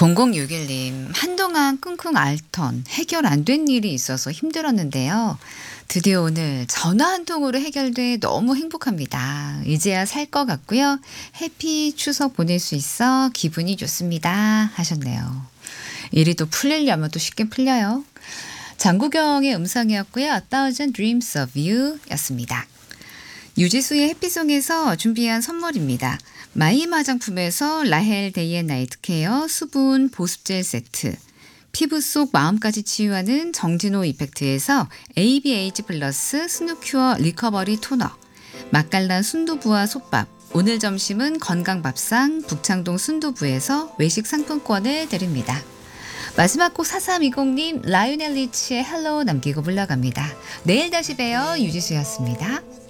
0061님, 한동안 끙끙 앓던 해결 안 된 일이 있어서 힘들었는데요. 드디어 오늘 전화 한 통으로 해결돼 너무 행복합니다. 이제야 살 것 같고요. 해피 추석 보낼 수 있어 기분이 좋습니다. 하셨네요. 일이 또 풀리려면 또 쉽게 풀려요. 장구경의 음성이었고요. A Thousand Dreams of You 였습니다. 유지수의 해피송에서 준비한 선물입니다. 마임 화장품에서 라헬 데이 앤 나이트 케어 수분 보습젤 세트, 피부 속 마음까지 치유하는 정진호 이펙트에서 ABH 플러스 스누큐어 리커버리 토너, 맛깔난 순두부와 솥밥, 오늘 점심은 건강밥상 북창동 순두부에서 외식 상품권을 드립니다. 마지막 곡 4320님 라이오넬 리치의 헬로 남기고 물러갑니다. 내일 다시 봬요. 유지수였습니다.